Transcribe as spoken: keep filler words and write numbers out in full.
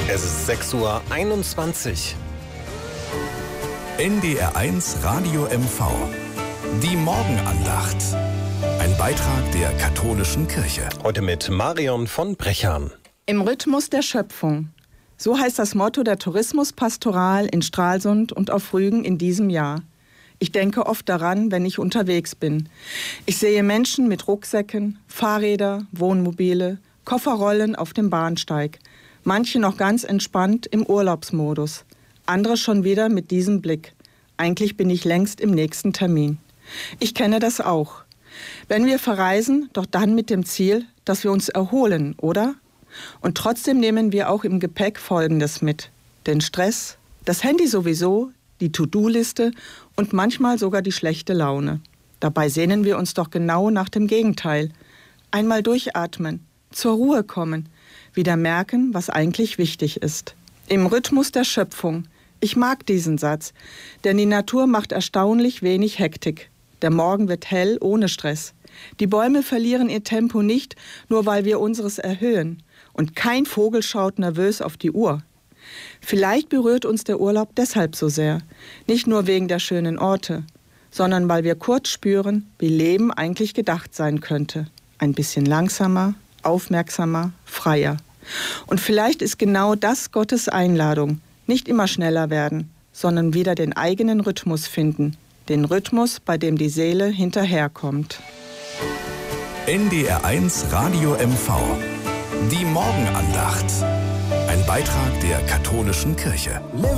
Es ist sechs Uhr einundzwanzig. N D R eins Radio M V. Die Morgenandacht. Ein Beitrag der katholischen Kirche. Heute mit Marion von Brechern. Im Rhythmus der Schöpfung. So heißt das Motto der Tourismuspastoral in Stralsund und auf Rügen in diesem Jahr. Ich denke oft daran, wenn ich unterwegs bin. Ich sehe Menschen mit Rucksäcken, Fahrräder, Wohnmobile, Kofferrollen auf dem Bahnsteig. Manche noch ganz entspannt im Urlaubsmodus. Andere schon wieder mit diesem Blick. Eigentlich bin ich längst im nächsten Termin. Ich kenne das auch. Wenn wir verreisen, doch dann mit dem Ziel, dass wir uns erholen, oder? Und trotzdem nehmen wir auch im Gepäck Folgendes mit. Den Stress, das Handy sowieso, die To-Do-Liste und manchmal sogar die schlechte Laune. Dabei sehnen wir uns doch genau nach dem Gegenteil. Einmal durchatmen, zur Ruhe kommen, wieder merken, was eigentlich wichtig ist. Im Rhythmus der Schöpfung. Ich mag diesen Satz, denn die Natur macht erstaunlich wenig Hektik. Der Morgen wird hell ohne Stress. Die Bäume verlieren ihr Tempo nicht, nur weil wir unseres erhöhen. Und kein Vogel schaut nervös auf die Uhr. Vielleicht berührt uns der Urlaub deshalb so sehr. Nicht nur wegen der schönen Orte, sondern weil wir kurz spüren, wie Leben eigentlich gedacht sein könnte. Ein bisschen langsamer, aufmerksamer, freier. Und vielleicht ist genau das Gottes Einladung. Nicht immer schneller werden, sondern wieder den eigenen Rhythmus finden. Den Rhythmus, bei dem die Seele hinterherkommt. N D R eins Radio M V. Die Morgenandacht. Ein Beitrag der katholischen Kirche.